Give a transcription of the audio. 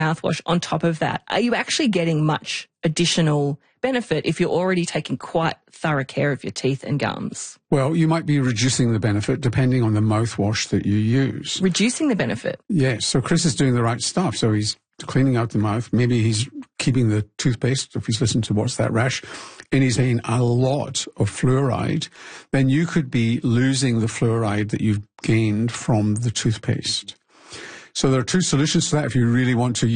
mouthwash on top of that, are you actually getting much additional benefit if you're already taking quite thorough care of your teeth and gums? Well, you might be reducing the benefit depending on the mouthwash that you use. Reducing the benefit? Yes. So Chris is doing the right stuff. So he's cleaning out the mouth. Maybe he's keeping the toothpaste, if he's listened to What's That Rash, and he's in a lot of fluoride. Then you could be losing the fluoride that you've gained from the toothpaste. So there are two solutions to that if you really want to